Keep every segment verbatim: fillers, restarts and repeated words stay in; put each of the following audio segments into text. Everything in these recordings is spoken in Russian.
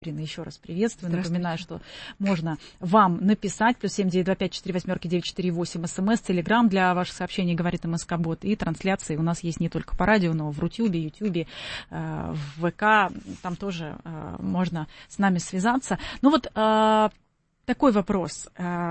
Еще раз приветствую. Напоминаю, что можно вам написать. Плюс семь девять два пять четыре восьмерки девять четыре восемь. СМС, Телеграм для ваших сообщений говорит МСК-бот. И трансляции у нас есть не только по радио, но в Рутюбе, Ютюбе, в ВК. Там тоже можно с нами связаться. Ну вот такой вопрос.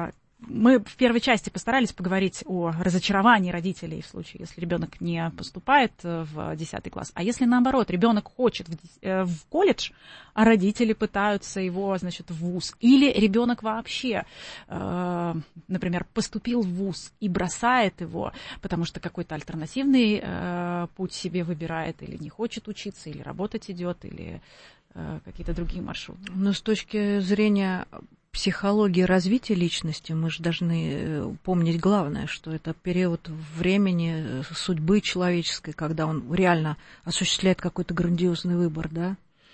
Мы в первой части постарались поговорить о разочаровании родителей в случае, если ребенок не поступает в десятый класс. А если наоборот, ребенок хочет в, в колледж, а родители пытаются его, значит, в вуз. Или ребенок вообще, э, например, поступил в вуз и бросает его, потому что какой-то альтернативный э, путь себе выбирает, или не хочет учиться, или работать идет, или э, какие-то другие маршруты. Но с точки зрения психологии развития личности мы же должны помнить главное, что это период времени судьбы человеческой, когда он реально осуществляет какой-то грандиозный выбор, да.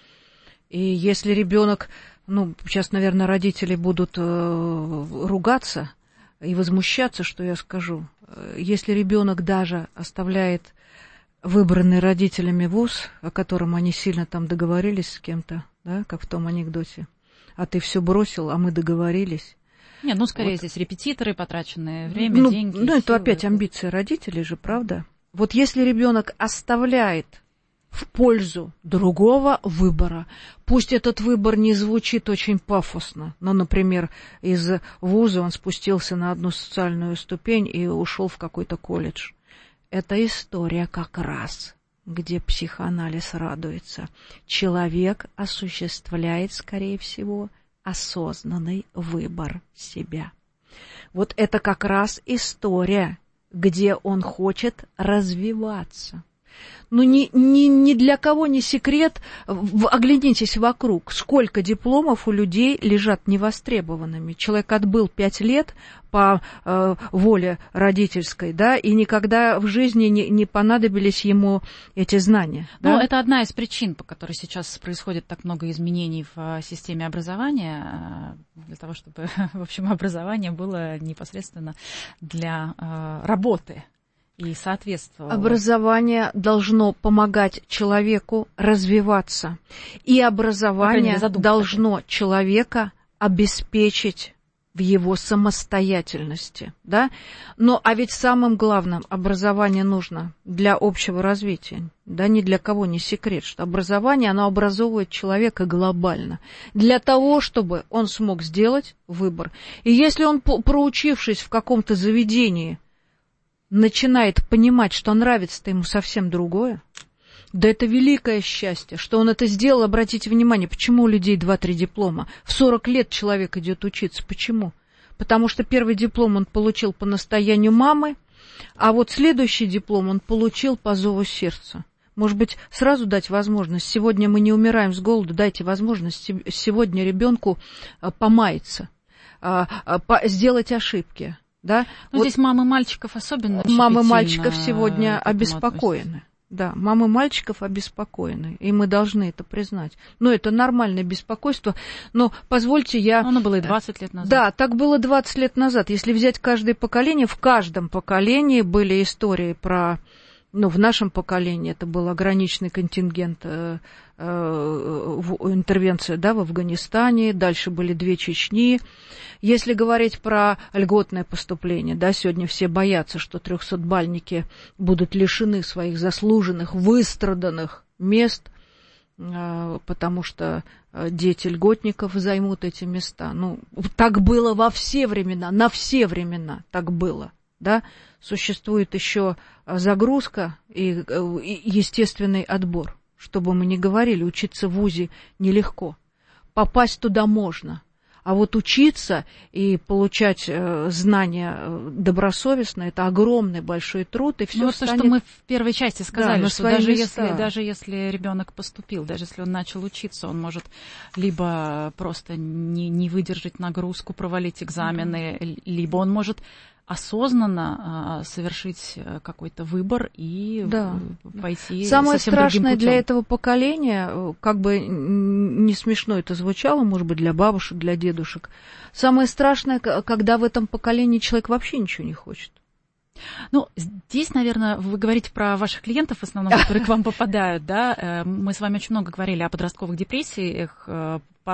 И если ребенок, ну, сейчас, наверное, родители будут э, ругаться и возмущаться, что я скажу, если ребенок даже оставляет выбранный родителями вуз, о котором они сильно там договорились с кем-то, да, как в том анекдоте, а ты все бросил, а мы договорились. Нет, ну, скорее вот. Здесь репетиторы, потраченное время, ну, деньги. Ну, это силы. Опять амбиции родителей же, правда? Вот если ребенок оставляет в пользу другого выбора, пусть этот выбор не звучит очень пафосно, но, например, из вуза он спустился на одну социальную ступень и ушел в какой-то колледж. Это история как раз, где психоанализ радуется. Человек осуществляет, скорее всего, осознанный выбор себя. Вот это как раз история, где он хочет развиваться. Ну, ни, ни, ни для кого не секрет, оглянитесь вокруг, сколько дипломов у людей лежат невостребованными. Человек отбыл пять лет по э, воле родительской, да, и никогда в жизни не, не понадобились ему эти знания. Ну, да? Это одна из причин, по которой сейчас происходит так много изменений в системе образования, для того, чтобы, в общем, образование было непосредственно для э, работы. И соответствовало. Образование должно помогать человеку развиваться. И образование должно человека обеспечить в его самостоятельности. Да? Но а ведь самым главным образование нужно для общего развития. Да, ни для кого не секрет, что образование, оно образовывает человека глобально. Для того, чтобы он смог сделать выбор. И если он, проучившись в каком-то заведении, начинает понимать, что нравится-то ему совсем другое, да это великое счастье, что он это сделал. Обратите внимание, почему у людей два-три диплома? В сорок лет человек идет учиться. Почему? Потому что первый диплом он получил по настоянию мамы, а вот следующий диплом он получил по зову сердца. Может быть, сразу дать возможность. Сегодня мы не умираем с голоду, дайте возможность сегодня ребенку помаяться, сделать ошибки. Да? Ну, вот здесь мамы мальчиков особенно. Мамы мальчиков сегодня обеспокоены. Да, мамы мальчиков обеспокоены, и мы должны это признать. Но это нормальное беспокойство. Но позвольте я... Оно было и двадцать лет назад. Да, так было двадцать лет назад. Если взять каждое поколение, в каждом поколении были истории про... Ну, в нашем поколении это был ограниченный контингент э, э, интервенции, да, в Афганистане, дальше были две Чечни. Если говорить про льготное поступление, да, сегодня все боятся, что трехсотбальники будут лишены своих заслуженных, выстраданных мест, э, потому что дети льготников займут эти места. Ну, так было во все времена, на все времена так было. Да, существует еще загрузка и, и естественный отбор. Чтобы мы не говорили, учиться в вузе нелегко. Попасть туда можно. А вот учиться и получать знания добросовестно, это огромный большой труд. И все ну, станет... то, что мы в первой части сказали, да, что даже места. если, даже если ребенок поступил, даже если он начал учиться, он может либо просто не, не выдержать нагрузку, провалить экзамены, mm-hmm. либо он может осознанно а, совершить какой-то выбор и да. пойти Самое совсем другим страшное путем. Для этого поколения, как бы не смешно это звучало, может быть, для бабушек, для дедушек, самое страшное, когда в этом поколении человек вообще ничего не хочет. Ну, здесь, наверное, вы говорите про ваших клиентов, в основном, которые к вам попадают, да? Мы с вами очень много говорили о подростковых депрессиях,